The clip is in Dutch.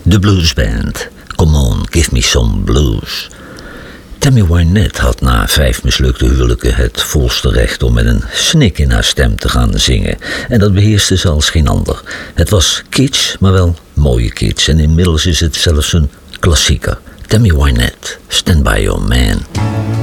De bluesband. Come on, give me some blues. Tammy Wynette had na 5 mislukte huwelijken het volste recht om met een snik in haar stem te gaan zingen. En dat beheerste ze als geen ander. Het was kitsch, maar wel mooie kitsch. En inmiddels is het zelfs een klassieker. Tammy Wynette, Stand By Your Man.